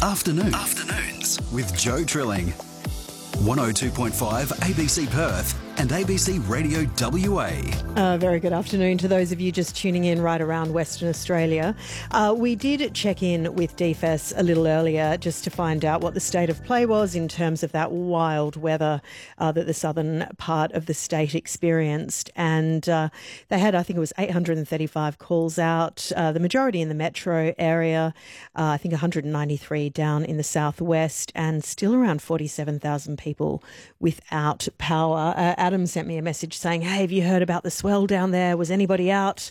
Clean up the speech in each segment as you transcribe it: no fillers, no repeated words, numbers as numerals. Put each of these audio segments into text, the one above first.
Afternoons with Joe Trilling. 102.5 ABC Perth and ABC Radio WA. Very good afternoon to those of you just tuning in right around Western Australia. We did check in with DFS a little earlier just to find out what the state of play was in terms of that wild weather that the southern part of the state experienced. And they had, I think it was 835 calls out, the majority in the metro area, I think 193 down in the southwest, and still around 47,000 people without power. Adam sent me a message saying, hey, have you heard about the swell down there? Was anybody out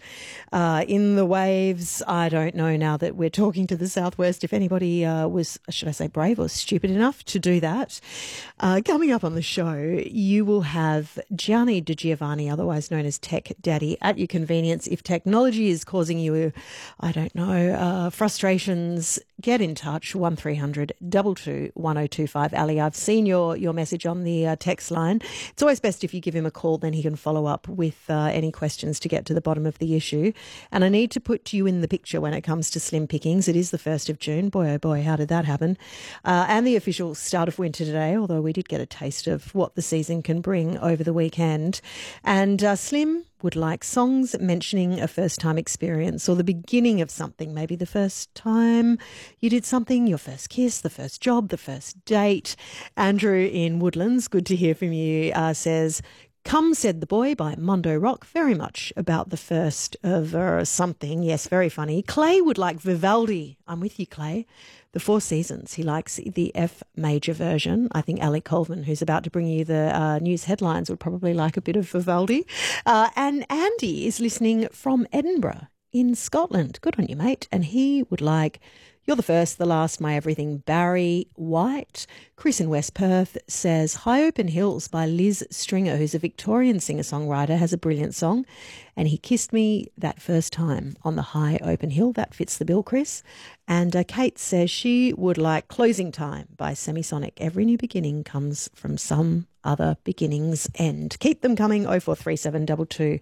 in the waves? I don't know now that we're talking to the southwest if anybody was, should I say, brave or stupid enough to do that. Coming up on the show, you will have Gianni Di Giovanni, otherwise known as Tech Daddy, at your convenience. If technology is causing you, I don't know, frustrations, get in touch, 1300 22 1025. Ali, I've seen your message on the text line. It's always best if you give him a call, then he can follow up with any questions to get to the bottom of the issue. And I need to put you in the picture when it comes to slim pickings. It is the 1st of June. Boy, oh boy, how did that happen? And the official start of winter today, although we did get a taste of what the season can bring over the weekend. And Slim would like songs mentioning a first-time experience or the beginning of something, maybe the first time you did something, your first kiss, the first job, the first date. Andrew in Woodlands, good to hear from you, says, Come, Said the Boy by Mondo Rock, very much about the first of something. Yes, very funny. Clay would like Vivaldi. I'm with you, Clay. The Four Seasons. He likes the F major version. I think Ali Colvin, who's about to bring you the news headlines, would probably like a bit of Vivaldi. And Andy is listening from Edinburgh in Scotland. Good on you, mate. And he would like You're the First, the Last, My Everything, Barry White. Chris in West Perth says, High Open Hills by Liz Stringer, who's a Victorian singer-songwriter, has a brilliant song. And he kissed me that first time on the high open hill. That fits the bill, Chris. And Kate says she would like Closing Time by Semisonic. Every new beginning comes from some other beginning's end. Keep them coming, 0437 22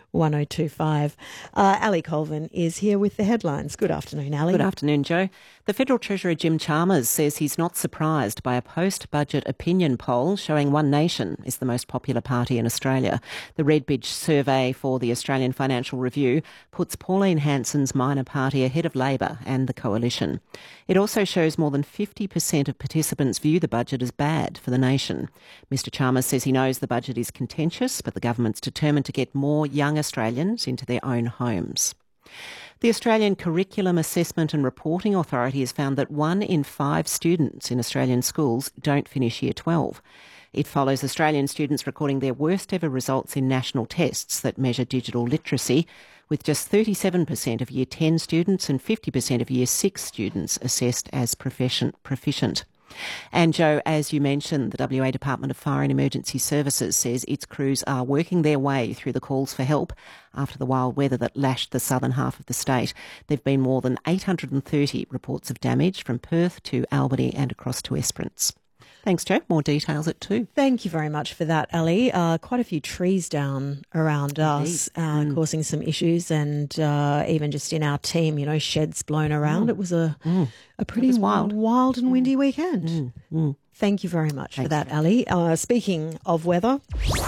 1025. Ali Colvin is here with the headlines. Good afternoon, Ali. Good afternoon, Joe. The Federal Treasurer Jim Chalmers says he's not surprised by a post-budget opinion poll showing One Nation is the most popular party in Australia. The Redbridge survey for the Australian Financial Review puts Pauline Hanson's minor party ahead of Labor and the Coalition. It also shows more than 50% of participants view the budget as bad for the nation. Mr Chalmers says he knows the budget is contentious, but the government's determined to get more young Australians into their own homes. The Australian Curriculum Assessment and Reporting Authority has found that 1 in 5 students in Australian schools don't finish Year 12. It follows Australian students recording their worst ever results in national tests that measure digital literacy, with just 37% of Year 10 students and 50% of Year 6 students assessed as proficient. And Joe, as you mentioned, the WA Department of Fire and Emergency Services says its crews are working their way through the calls for help after the wild weather that lashed the southern half of the state. There have been more than 830 reports of damage from Perth to Albany and across to Esperance. Thanks, Joe. More details at 2. Thank you very much for that, Ali. Quite a few trees down around us, causing some issues, and even just in our team, sheds blown around. It was a pretty wild and windy weekend. Thank you very much for that, Ali. Speaking of weather.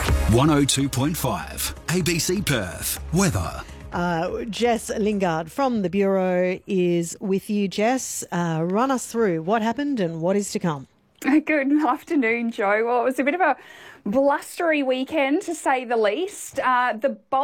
102.5 ABC Perth. Weather. Jess Lingard from the Bureau is with you. Jess, run us through what happened and what is to come. Good afternoon, Joe. Well, it was a bit of a blustery weekend, to say the least. The